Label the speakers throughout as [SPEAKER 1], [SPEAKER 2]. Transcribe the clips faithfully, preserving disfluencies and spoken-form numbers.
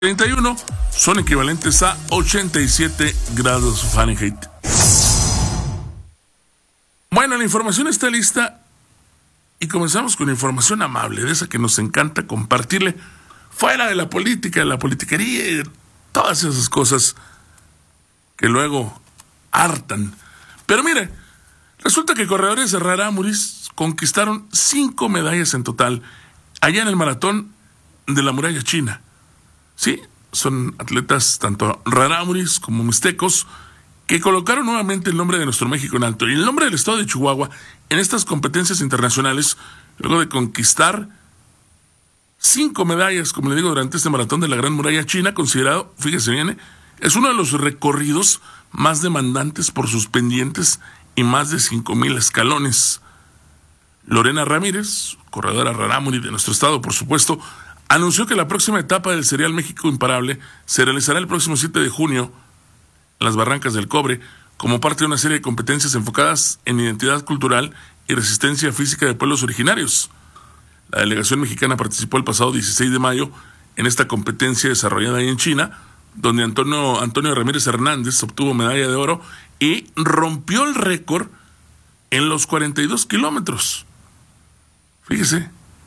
[SPEAKER 1] treinta y uno son equivalentes a ochenta y siete grados Fahrenheit. Bueno, la información está lista y comenzamos con información amable, de esa que nos encanta compartirle, fuera de la política, de la politiquería y de todas esas cosas que luego hartan. Pero mire, resulta que corredores de Rarámuris conquistaron cinco medallas en total allá en el maratón de la muralla china. Sí, son atletas tanto rarámuris como mixtecos que colocaron nuevamente el nombre de nuestro México en alto y el nombre del estado de Chihuahua en estas competencias internacionales, luego de conquistar cinco medallas, como le digo, durante este maratón de la Gran Muralla China, considerado, fíjese bien, es uno de los recorridos más demandantes por sus pendientes y más de cinco mil escalones. Lorena Ramírez, corredora rarámuri de nuestro estado, por supuesto, anunció que la próxima etapa del Serial México Imparable se realizará el próximo siete de junio en las Barrancas del Cobre, como parte de una serie de competencias enfocadas en identidad cultural y resistencia física de pueblos originarios. La delegación mexicana participó el pasado dieciséis de mayo en esta competencia desarrollada ahí en China, donde Antonio, Antonio Ramírez Hernández obtuvo medalla de oro y rompió el récord en los cuarenta y dos kilómetros. Fíjese,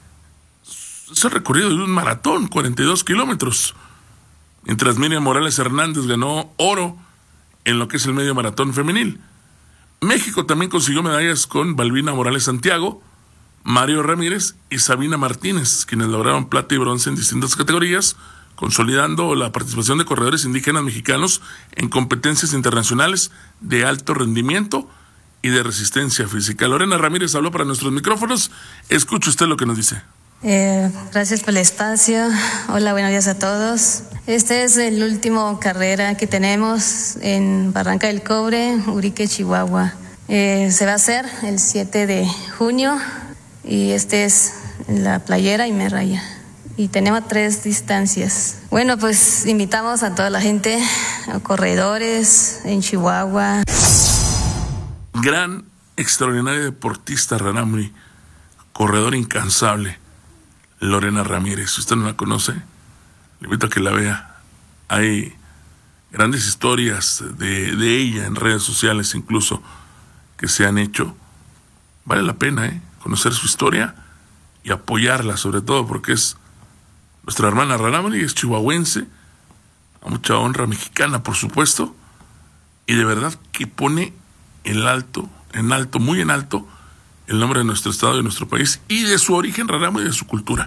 [SPEAKER 1] es el recorrido de un maratón, cuarenta y dos kilómetros. Mientras Miriam Morales Hernández ganó oro en lo que es el medio maratón femenil. México también consiguió medallas con Balbina Morales Santiago, Mario Ramírez y Sabina Martínez, quienes lograron plata y bronce en distintas categorías, consolidando la participación de corredores indígenas mexicanos en competencias internacionales de alto rendimiento y de resistencia física. Lorena Ramírez habló para nuestros micrófonos. Escuche usted lo que nos dice.
[SPEAKER 2] Eh, gracias por el espacio. Hola, buenos días a todos. Este es el último carrera que tenemos en Barranca del Cobre, Urique, Chihuahua. Eh, se va a hacer el siete de junio y este es la playera y Merraya. Y tenemos tres distancias. Bueno, pues invitamos a toda la gente, a corredores en Chihuahua.
[SPEAKER 1] Gran, extraordinaria deportista rarámuri, corredor incansable, Lorena Ramírez. Si usted no la conoce, le invito a que la vea. Hay grandes historias de, de ella en redes sociales incluso que se han hecho. Vale la pena ¿eh? conocer su historia y apoyarla, sobre todo porque es nuestra hermana rarámuri, es chihuahuense, a mucha honra, mexicana por supuesto, y de verdad que pone en alto, en alto, muy en alto, el nombre de nuestro estado, de nuestro país y de su origen rarámuri y de su cultura.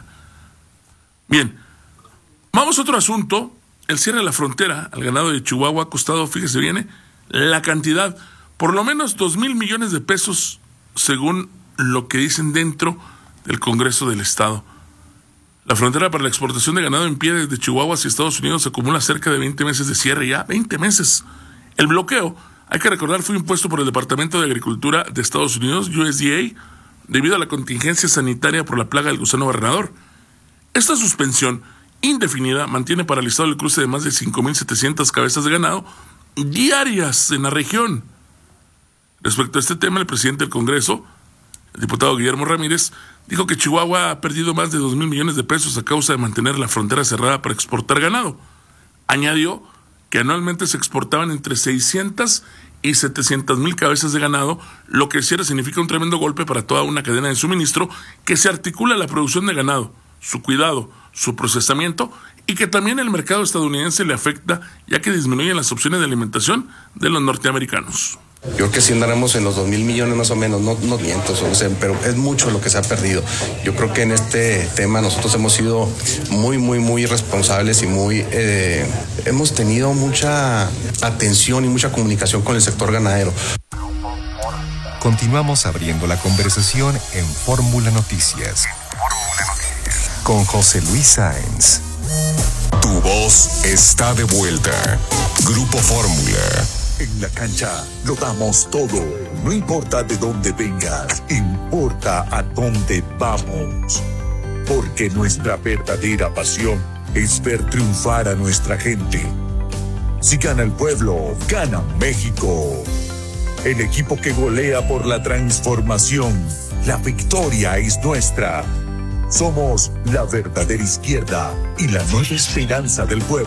[SPEAKER 1] Bien, vamos a otro asunto. El cierre de la frontera al ganado de Chihuahua ha costado, fíjese bien, la cantidad, por lo menos dos mil millones de pesos, según lo que dicen dentro del Congreso del Estado. La frontera para la exportación de ganado en pie desde Chihuahua hacia Estados Unidos acumula cerca de veinte meses de cierre ya, veinte meses. El bloqueo, hay que recordar, fue impuesto por el Departamento de Agricultura de Estados Unidos, U S D A, debido a la contingencia sanitaria por la plaga del gusano barrenador. Esta suspensión indefinida mantiene paralizado el cruce de más de cinco mil setecientas cabezas de ganado diarias en la región. Respecto a este tema, el presidente del Congreso, el diputado Guillermo Ramírez, dijo que Chihuahua ha perdido más de dos mil millones de pesos a causa de mantener la frontera cerrada para exportar ganado. Añadió que anualmente se exportaban entre seiscientas y setecientas mil cabezas de ganado, lo que cierre significa un tremendo golpe para toda una cadena de suministro que se articula la producción de ganado, su cuidado, su procesamiento y que también el mercado estadounidense le afecta, ya que disminuyen las opciones de alimentación de los norteamericanos.
[SPEAKER 3] Yo creo que sí andaremos en los dos mil millones más o menos, no, no miento, o sea, pero es mucho lo que se ha perdido. Yo creo que en este tema nosotros hemos sido muy, muy, muy responsables y muy, eh, hemos tenido mucha atención y mucha comunicación con el sector ganadero.
[SPEAKER 4] Continuamos abriendo la conversación en Fórmula Noticias con José Luis Sáenz.
[SPEAKER 5] Tu voz está de vuelta. Grupo Fórmula.
[SPEAKER 6] En la cancha lo damos todo. No importa de dónde vengas, importa a dónde vamos. Porque nuestra verdadera pasión es ver triunfar a nuestra gente. Si gana el pueblo, gana México. El equipo que golea por la transformación. La victoria es nuestra. Somos la verdadera izquierda y la nueva esperanza del pueblo.